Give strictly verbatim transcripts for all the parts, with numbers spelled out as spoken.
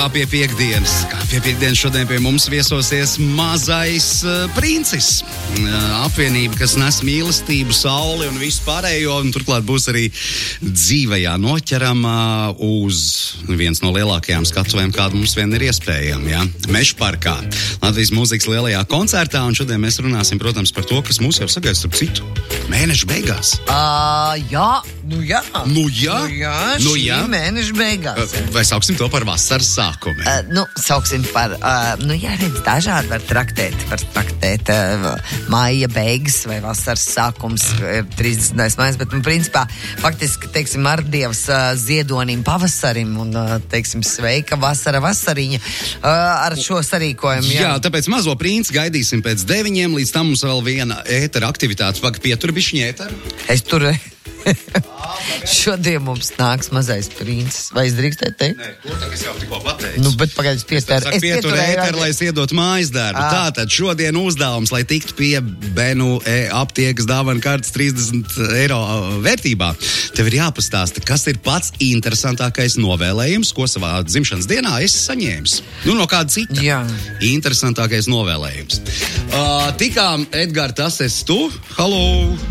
Kā pie piekdienas, kā pie piekdienas šodien pie mums viesosies mazais uh, princis. Uh, apvienība, kas nes mīlestību, sauli un visu pārējo, un turklāt būs arī dzīvajā noķerama uz viens no lielākajām skatuvēm, kāda mums vien ir iespējama, ja? Meža parkā. Latvijas mūzikas lielajā koncertā, un šodien mēs runāsim, protams, par to, kas mūs jau sagaida starp citu mēneša beigās. Uh, jā, nu jā. Nu jā, nu jā, nu šī jā. mēneša beigās. Uh, vai sauksim to par vasaras sākumu? Uh, nu, sauksim par, uh, nu jā, redz, dažādi var traktēt, var traktēt uh, maija beigas vai vasaras sākums, uh, trīsdesmitais maijs, bet, nu, principā, faktiski, teiksim, ar Dievs uh, ziedonim pavasarim un, uh, teiksim, sveika vasara vasariņa uh, ar šo sarīkojumu. Jā. jā, tāpēc mazo princi gaidīsim pēc deviņiem, līdz tam mums vēl viena ētera aktivitātes, pag pietur bišķiņ ēteru. Es tur... Šodien mums nāks mazais princis. Vai es drīkstētu teikt? Nē, to tā, es jau tikko pateicu. Nu, bet pagaidzi pietur. Es pietur ēteru, lai es iedot mājas darbu. Tātad šodien uzdevums, lai tiktu pie Benu e aptiekas dāvana kartes trīsdesmit eiro vērtībā. Tev ir jāpastāsta, kas ir pats interesantākais novēlējums, ko savā dzimšanas dienā esi saņēmis. Nu, no kāda cita. Jā. Interesantākais novēlējums. Uh, tikām, Edgar, tas esi tu. Halo!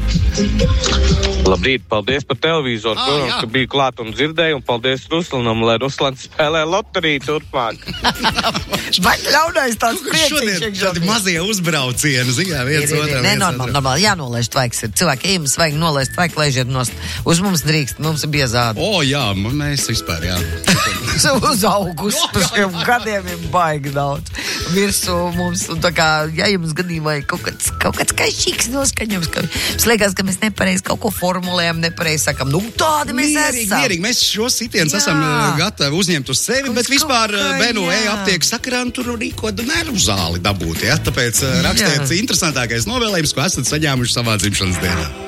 Labrīt, paldies par televizoru, ah, protams, ka biju klāt un dzirdēju, un paldies Ruslanam, lai Ruslans spēlē loteriju turpmāk. Vai ļaunais tāds priecīgs? Šodien tādi mazie uzbraucieni, zinām, viens otram. Nē, normāli, normāli, jānolaiž tvaiks ir. Cilvēki ejams, vajag nolaist tvaik, laižiet nost. Uz mums drīkst, mums ir biezādi. O, jā, mēs vispār, jā. Uz augustu, par šiem gadiem ir baigi daudz. Virsū mums, un tā kā, ja jums gadījumā ir kaut kāds, kaut kāds kašīgs noskaņums, ka mums liekas, ka mēs nepareizi kaut ko formulējam, nepareizi sakam, nu tādi mēs mierīgi, esam. Mierīgi, mēs šos sitienus esam gatavi uzņemt uz sevi, bet vispār Benu e aptiekas sakarā tur rīkot nervu zāli dabūt, ja? Tāpēc rakstiet interesantākais novēlējums, ko esat saņēmuši savā dzimšanas dienā.